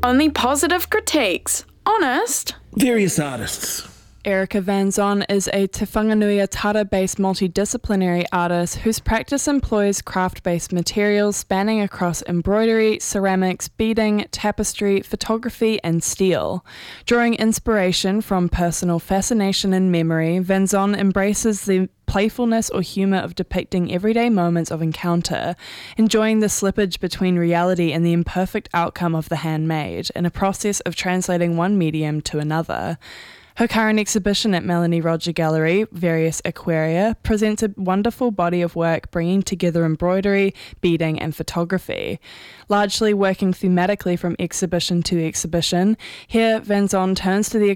Only positive critiques. Honest. Various artists. Erica Van Zon is a Te Whanganui Atara-based multidisciplinary artist whose practice employs craft-based materials spanning across embroidery, ceramics, beading, tapestry, photography, and steel. Drawing inspiration from personal fascination and memory, Van Zon embraces the playfulness or humour of depicting everyday moments of encounter, enjoying the slippage between reality and the imperfect outcome of the handmade, in a process of translating one medium to another. Her current exhibition at Melanie Roger Gallery, Various Aquaria, presents a wonderful body of work bringing together embroidery, beading and photography. Largely working thematically from exhibition to exhibition, here Van Zon turns to the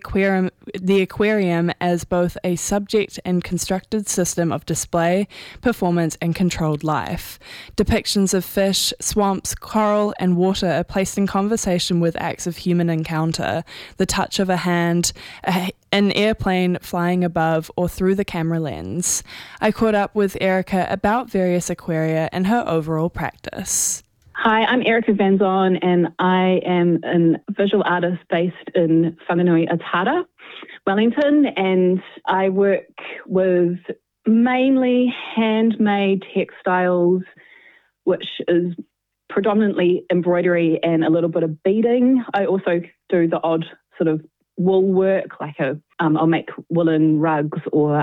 aquarium as both a subject and constructed system of display, performance and controlled life. Depictions of fish, swamps, coral and water are placed in conversation with acts of human encounter, the touch of a hand, an airplane flying above or through the camera lens. I caught up with Erica about Various Aquaria and her overall practice. Hi, I'm Erica Van Zon and I am a visual artist based in Whanganui Atara, Wellington, and I work with mainly handmade textiles, which is predominantly embroidery and a little bit of beading. I also do the odd sort of wool work, like I'll make woolen rugs or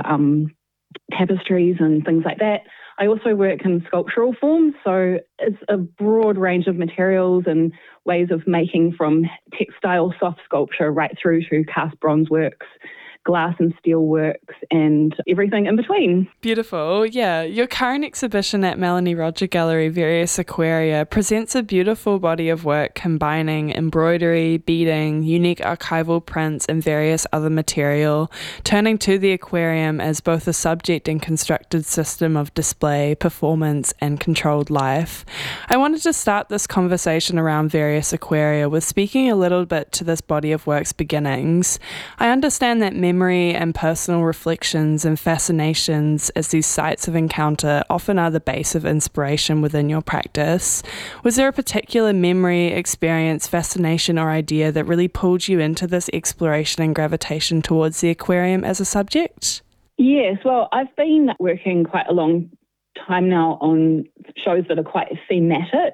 tapestries and things like that. I also work in sculptural forms, so it's a broad range of materials and ways of making, from textile soft sculpture right through to cast bronze works, glass and steel works, and everything in between. Beautiful. Yeah. Your current exhibition at Melanie Roger Gallery, Various Aquaria, presents a beautiful body of work combining embroidery, beading, unique archival prints, and various other material, turning to the aquarium as both a subject and constructed system of display, performance, and controlled life. I wanted to start this conversation around Various Aquaria with speaking a little bit to this body of work's beginnings. I understand that memory and personal reflections and fascinations as these sites of encounter often are the base of inspiration within your practice. Was there a particular memory, experience, fascination or idea that really pulled you into this exploration and gravitation towards the aquarium as a subject? Yes, well, I've been working quite a long time now on shows that are quite thematic.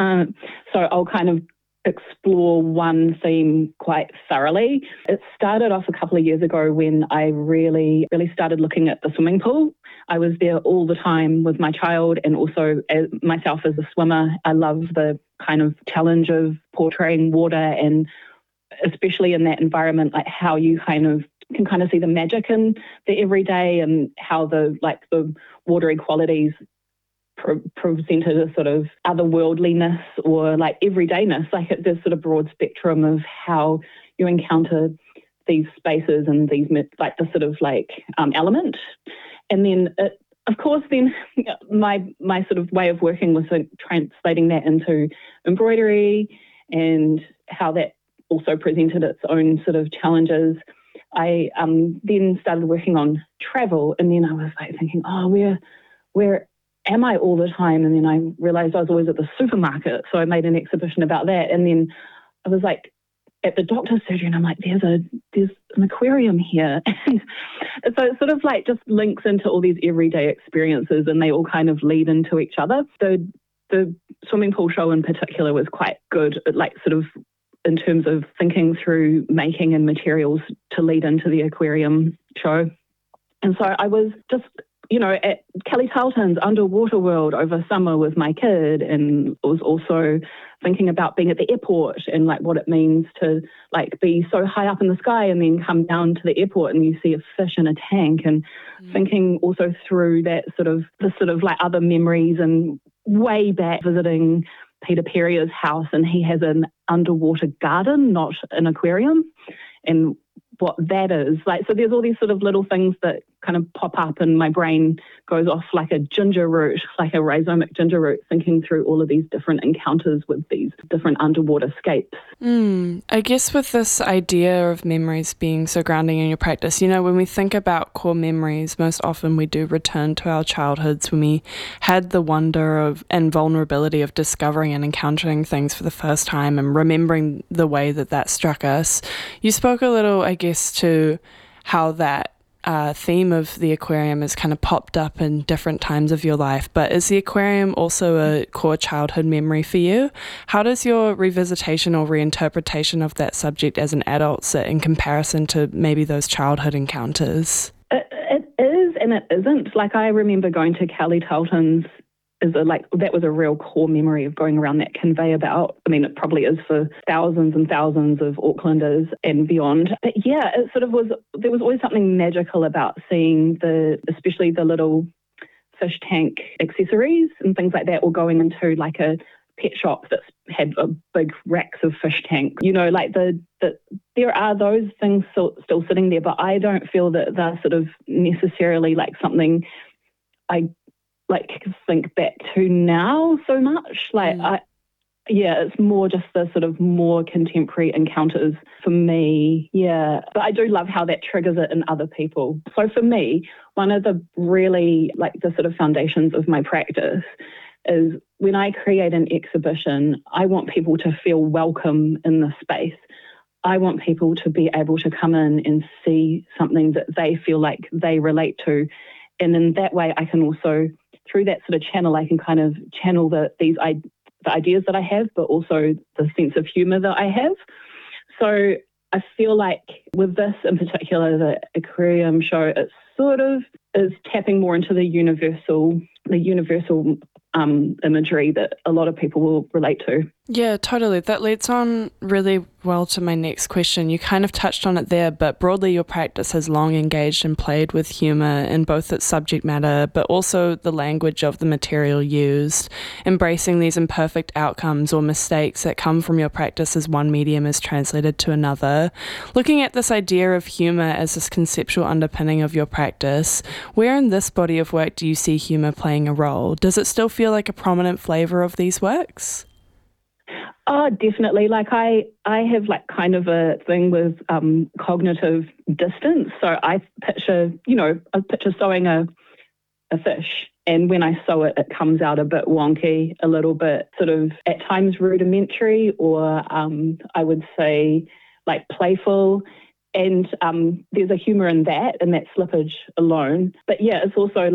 So I'll kind of explore one theme quite thoroughly. It started off a couple of years ago when I really started looking at the swimming pool. I was there all the time with my child, and also as myself as a swimmer. I love the kind of challenge of portraying water, and especially in that environment, like how you can kind of see the magic in the everyday and how the watery qualities presented a sort of otherworldliness or like everydayness, like this sort of broad spectrum of how you encounter these spaces and these like the sort of element. And then of course then my sort of way of working was translating that into embroidery and how that also presented its own sort of challenges. I then started working on travel, and then I was like thinking, where am I all the time? And then I realised I was always at the supermarket, so I made an exhibition about that. And then I was like at the doctor's surgery, and I'm like, there's an aquarium here. And so it sort of like just links into all these everyday experiences, and they all kind of lead into each other. The swimming pool show in particular was quite good, like sort of in terms of thinking through making and materials to lead into the aquarium show. And so I was just, at Kelly Tarleton's Underwater World over summer with my kid, and was also thinking about being at the airport and like what it means to like be so high up in the sky and then come down to the airport and you see a fish in a tank, and thinking also through the sort of like other memories, and way back visiting Peter Perrier's house, and he has an underwater garden, not an aquarium, and what that is like. So there's all these sort of little things that kind of pop up and my brain goes off like a ginger root, like a rhizomic ginger root, thinking through all of these different encounters with these different underwater scapes. I guess with this idea of memories being so grounding in your practice, when we think about core memories, most often we do return to our childhoods when we had the wonder of and vulnerability of discovering and encountering things for the first time and remembering the way that struck us. You spoke a little, I guess, to how that theme of the aquarium has kind of popped up in different times of your life, but is the aquarium also a core childhood memory for you? How does your revisitation or reinterpretation of that subject as an adult sit in comparison to maybe those childhood encounters? It is and it isn't. Like, I remember going to Kelly Talton's that was a real core memory of going around that conveyor belt. I mean, it probably is for thousands and thousands of Aucklanders and beyond. But yeah, it sort of was, there was always something magical about seeing especially the little fish tank accessories and things like that, or going into like a pet shop that's had a big racks of fish tank. There are those things still sitting there, but I don't feel that they're sort of necessarily like something I think back to now so much. It's more just the sort of more contemporary encounters for me. Yeah, but I do love how that triggers it in other people. So for me, one of the really the sort of foundations of my practice is when I create an exhibition, I want people to feel welcome in the space. I want people to be able to come in and see something that they feel like they relate to. And in that way, I can also, through that sort of channel, I can kind of channel the ideas that I have, but also the sense of humour that I have. So I feel like with this in particular, the aquarium show, it sort of is tapping more into the universal imagery that a lot of people will relate to. Yeah, totally. That leads on really well to my next question. You kind of touched on it there, but broadly your practice has long engaged and played with humour in both its subject matter, but also the language of the material used, embracing these imperfect outcomes or mistakes that come from your practice as one medium is translated to another. Looking at this idea of humour as this conceptual underpinning of your practice, where in this body of work do you see humour playing a role? Does it still feel like a prominent flavour of these works? Oh, definitely. I have kind of a thing with cognitive distance. So I picture sewing a fish, and when I sew it, it comes out a bit wonky, a little bit sort of at times rudimentary, or I would say playful. And there's a humour in that slippage alone. But yeah, it's also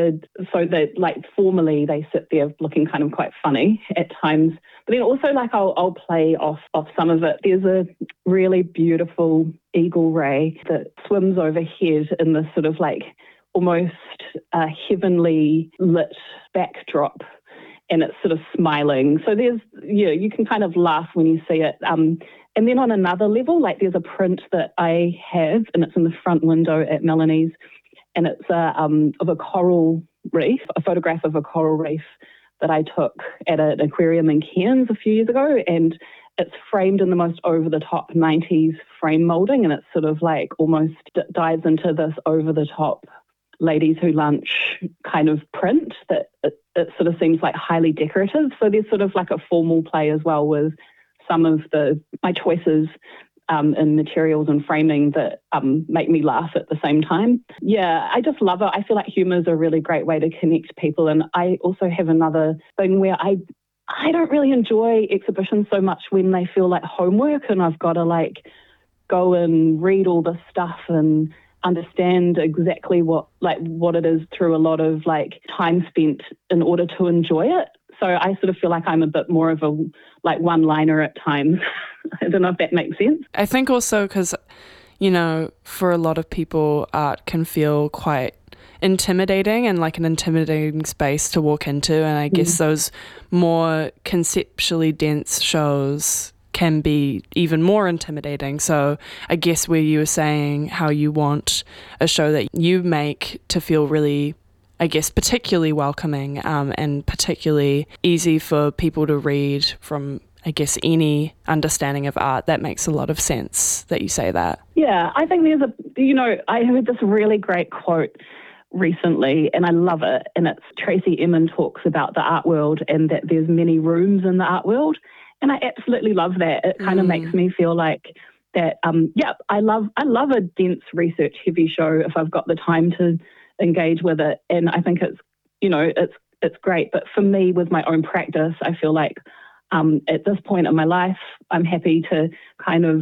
formally they sit there looking kind of quite funny at times. But then also I'll play off some of it. There's a really beautiful eagle ray that swims overhead in this sort of almost heavenly lit backdrop. And it's sort of smiling. So you can kind of laugh when you see it. And then on another level, there's a print that I have, and it's in the front window at Melanie's, and it's of a coral reef, a photograph of a coral reef that I took at an aquarium in Cairns a few years ago, and it's framed in the most over-the-top 90s frame moulding, and it's sort of almost dives into this over-the-top ladies who lunch kind of print that it sort of seems highly decorative. So there's sort of a formal play as well with some of my choices in materials and framing that make me laugh at the same time. Yeah, I just love it. I feel like humour is a really great way to connect people. And I also have another thing where I don't really enjoy exhibitions so much when they feel like homework and I've got to go and read all this stuff and understand exactly what it is through a lot of time spent in order to enjoy it. So I sort of feel like I'm a bit more of a one-liner at times. I don't know if that makes sense. I think also because, for a lot of people, art can feel quite intimidating and an intimidating space to walk into. And I guess those more conceptually dense shows can be even more intimidating. So I guess where you were saying how you want a show that you make to feel really, I guess, particularly welcoming and particularly easy for people to read from I guess, any understanding of art. That makes a lot of sense that you say that. Yeah, I think I heard this really great quote recently and I love it. And it's Tracy Emin talks about the art world and that there's many rooms in the art world. And I absolutely love that. It kind of makes me feel like that, I love a dense research heavy show if I've got the time to engage with it. And I think it's great. But for me, with my own practice, I feel like at this point in my life, I'm happy to kind of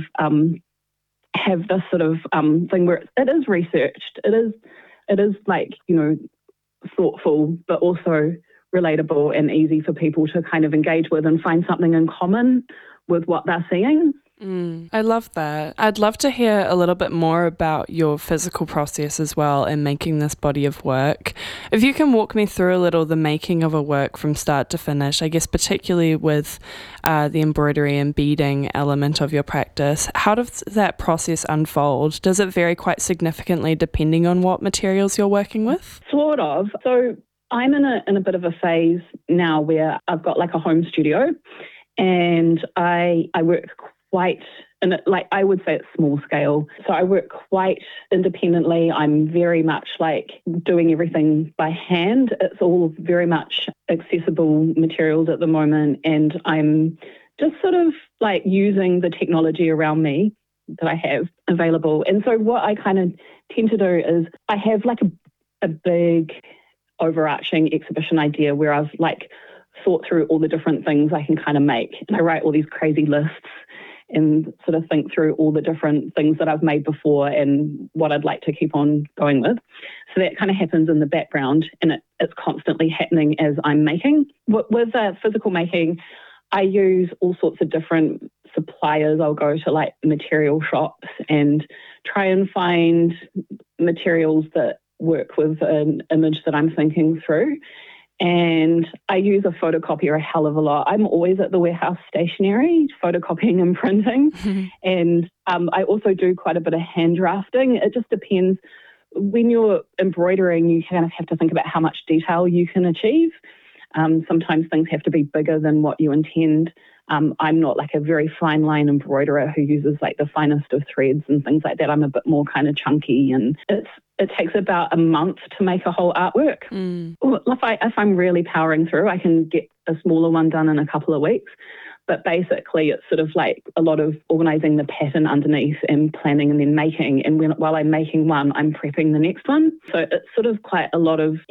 have this sort of thing where it is researched. It is like, thoughtful, but also relatable and easy for people to kind of engage with and find something in common with what they're seeing. I love that. I'd love to hear a little bit more about your physical process as well in making this body of work. If you can walk me through a little the making of a work from start to finish, I guess particularly with the embroidery and beading element of your practice, how does that process unfold? Does it vary quite significantly depending on what materials you're working with? Sort of. So I'm in a bit of a phase now where I've got like a home studio and I work I would say it's small scale. So I work quite independently. I'm very much like doing everything by hand. It's all very much accessible materials at the moment. And I'm just sort of like using the technology around me that I have available. And so what I kind of tend to do is I have like a big overarching exhibition idea where I've like thought through all the different things I can kind of make. And I write all these crazy lists and sort of think through all the different things that I've made before and what I'd like to keep on going with. So that kind of happens in the background and it's constantly happening as I'm making. With physical making, I use all sorts of different suppliers. I'll go to like material shops and try and find materials that work with an image that I'm thinking through. And I use a photocopier a hell of a lot. I'm always at the warehouse stationery, photocopying and printing. And I also do quite a bit of hand drafting. It just depends. When you're embroidering, you kind of have to think about how much detail you can achieve. Sometimes things have to be bigger than what you intend. I'm not like a very fine line embroiderer who uses like the finest of threads and things like that. I'm a bit more kind of chunky, and it takes about a month to make a whole artwork. If I'm really powering through, I can get a smaller one done in a couple of weeks. But basically, it's sort of like a lot of organising the pattern underneath and planning and then making. And while I'm making one, I'm prepping the next one. So it's sort of quite a lot of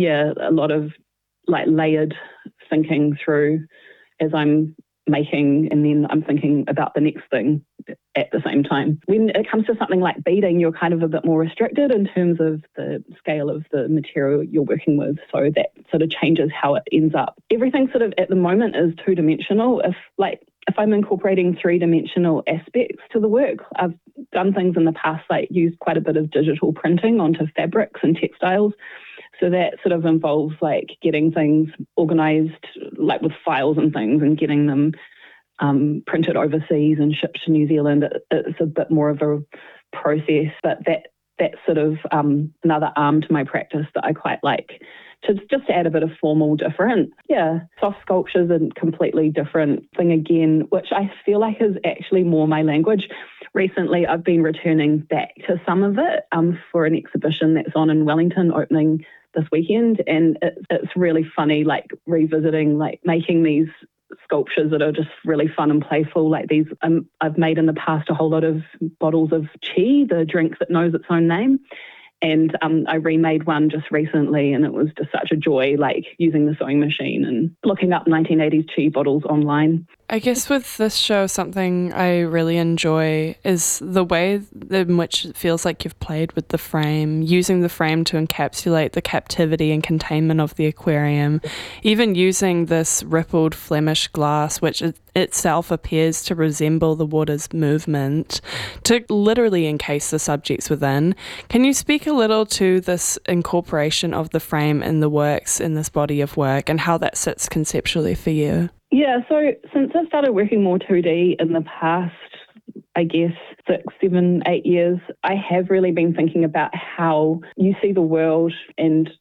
like layered thinking through as I'm making, and then I'm thinking about the next thing at the same time. When it comes to something like beading, you're kind of a bit more restricted in terms of the scale of the material you're working with, so that sort of changes how it ends up. Everything sort of at the moment is two-dimensional. If I'm incorporating three-dimensional aspects to the work, I've done things in the past like used quite a bit of digital printing onto fabrics and textiles. So that sort of involves like getting things organised like with files and things and getting them printed overseas and shipped to New Zealand. It's a bit more of a process, but that's sort of another arm to my practice that I quite like, to just add a bit of formal difference. Yeah, soft sculpture's a completely different thing again, which I feel like is actually more my language. Recently, I've been returning back to some of it for an exhibition that's on in Wellington opening this weekend, and it's really funny, like revisiting, like making these sculptures that are just really fun and playful. Like these, I've made in the past a whole lot of bottles of Chi, the drink that knows its own name. And I remade one just recently, and it was just such a joy, like using the sewing machine and looking up 1980s Chi bottles online. I guess with this show, something I really enjoy is the way in which it feels like you've played with the frame, using the frame to encapsulate the captivity and containment of the aquarium, even using this rippled Flemish glass, which itself appears to resemble the water's movement, to literally encase the subjects within. Can you speak a little to this incorporation of the frame in the works, in this body of work, and how that sits conceptually for you? Yeah, so since I've started working more 2D in the past, I guess 6, 7, 8 years, I have really been thinking about how you see the world and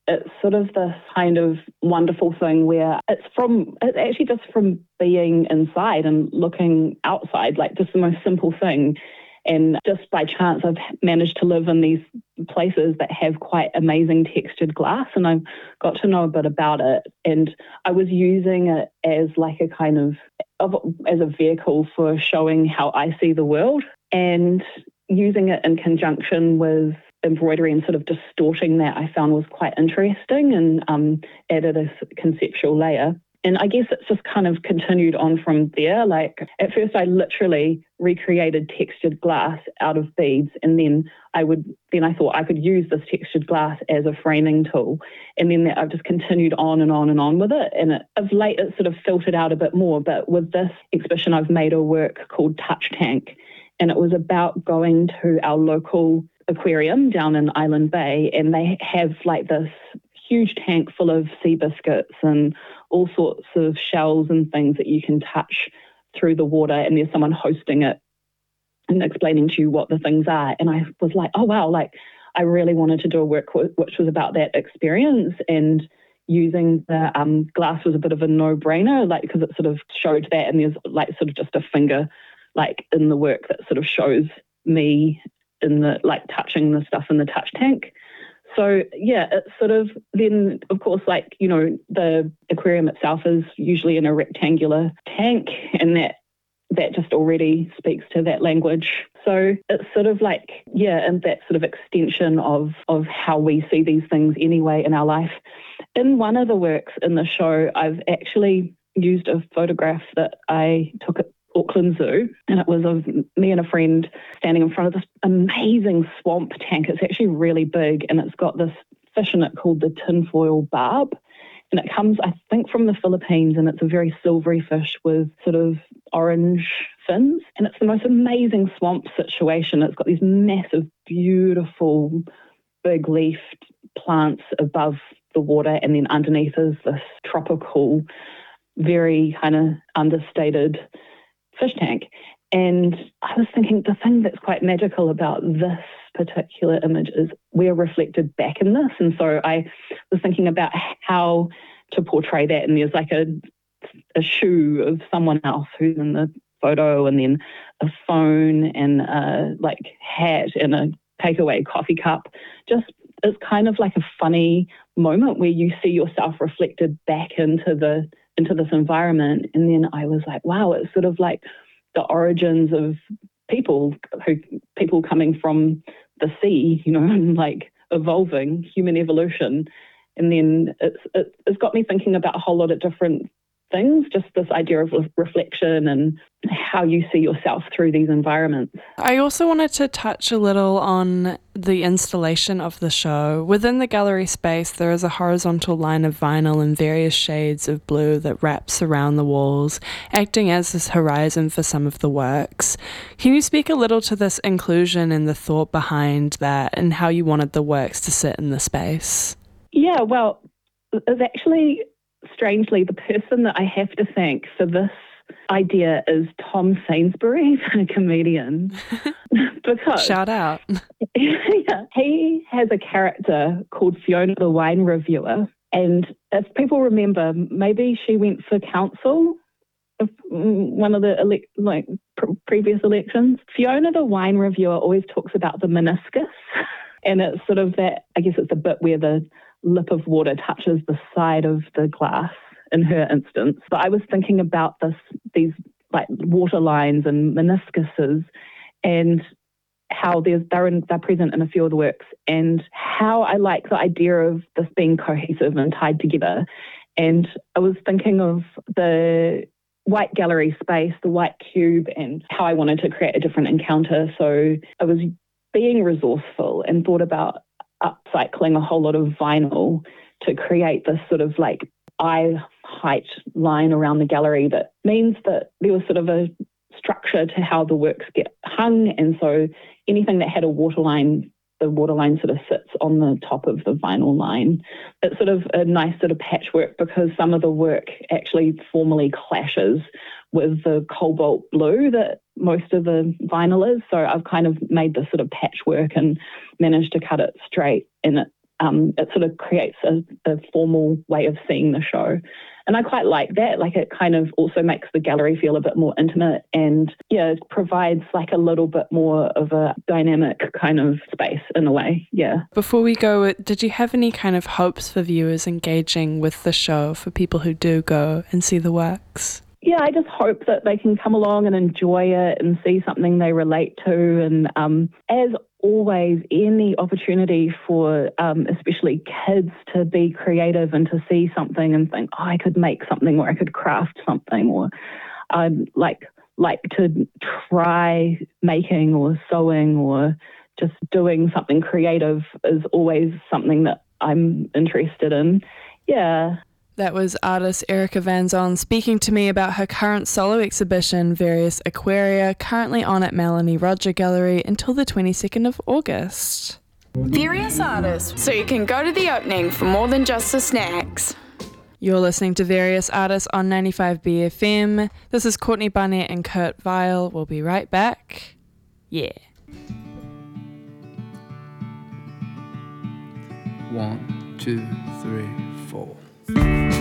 it's sort of this kind of wonderful thing where it's actually just from being inside and looking outside, like just the most simple thing. And just by chance, I've managed to live in these places that have quite amazing textured glass, and I've got to know a bit about it. And I was using it as like a kind of as a vehicle for showing how I see the world, and using it in conjunction with embroidery and sort of distorting that I found was quite interesting, and added a conceptual layer. And I guess it's just kind of continued on from there. Like at first I literally recreated textured glass out of beads, and then I thought I could use this textured glass as a framing tool. And then I've just continued on and on and on with it. And of late it's sort of filtered out a bit more. But with this exhibition I've made a work called Touch Tank, and it was about going to our local aquarium down in Island Bay, and they have like this huge tank full of sea biscuits and all sorts of shells and things that you can touch through the water, and there's someone hosting it and explaining to you what the things are. And I was like, oh wow, like I really wanted to do a work which was about that experience, and using the glass was a bit of a no-brainer, like because it sort of showed that, and there's like sort of just a finger like in the work that sort of shows me in the like touching the stuff in the touch tank. So yeah, it's sort of then, of course, like, you know, the aquarium itself is usually in a rectangular tank, and that just already speaks to that language. So it's sort of like, yeah, and that sort of extension of how we see these things anyway in our life. In one of the works in the show, I've actually used a photograph that I took at Auckland Zoo, and it was of me and a friend standing in front of this amazing swamp tank. It's actually really big, and it's got this fish in it called the tinfoil barb, and it comes, I think, from the Philippines, and it's a very silvery fish with sort of orange fins, and it's the most amazing swamp situation. It's got these massive, beautiful, big-leafed plants above the water, and then underneath is this tropical, very kind of understated fish tank. And I was thinking the thing that's quite magical about this particular image is we're reflected back in this. And so I was thinking about how to portray that. And there's like a shoe of someone else who's in the photo, and then a phone and a like hat and a takeaway coffee cup. Just it's kind of like a funny moment where you see yourself reflected back into this environment. And then I was like, wow, it's sort of like the origins of people coming from the sea, you know, and like evolving, human evolution. And then it's got me thinking about a whole lot of different things, just this idea of reflection and how you see yourself through these environments. I also wanted to touch a little on the installation of the show. Within the gallery space, there is a horizontal line of vinyl in various shades of blue that wraps around the walls, acting as this horizon for some of the works. Can you speak a little to this inclusion and the thought behind that, and how you wanted the works to sit in the space? Yeah, well, it's actually, strangely, the person that I have to thank for this idea is Tom Sainsbury, a comedian. Because shout out. Yeah, he has a character called Fiona the Wine Reviewer, and if people remember, maybe she went for council of one of the previous elections. Fiona the Wine Reviewer always talks about the meniscus, and it's sort of that, I guess it's the bit where the lip of water touches the side of the glass in her instance. But I was thinking about these like water lines and meniscuses, and how they're present in a few of the works, and how I like the idea of this being cohesive and tied together. And I was thinking of the white gallery space, the white cube, and how I wanted to create a different encounter. So I was being resourceful and thought about upcycling a whole lot of vinyl to create this sort of like eye height line around the gallery that means that there was sort of a structure to how the works get hung. And so anything that had a waterline, the waterline sort of sits on the top of the vinyl line. It's sort of a nice sort of patchwork, because some of the work actually formally clashes with the cobalt blue that most of the vinyl is. So I've kind of made this sort of patchwork and managed to cut it straight. And it sort of creates a formal way of seeing the show. And I quite like that. Like, it kind of also makes the gallery feel a bit more intimate and, yeah, it provides like a little bit more of a dynamic kind of space in a way. Yeah. Before we go, did you have any kind of hopes for viewers engaging with the show for people who do go and see the works? Yeah, I just hope that they can come along and enjoy it and see something they relate to. And as always, any opportunity for especially kids to be creative and to see something and think, oh, I could make something, or I could craft something, or I'd like to try making or sewing or just doing something creative is always something that I'm interested in. Yeah. That was artist Erica Van Zon speaking to me about her current solo exhibition, Various Aquaria, currently on at Melanie Roger Gallery until the 22nd of August. Various Artists, so you can go to the opening for more than just the snacks. You're listening to Various Artists on 95BFM. This is Courtney Barnett and Kurt Vile. We'll be right back. Yeah. 1, 2, 3, 4.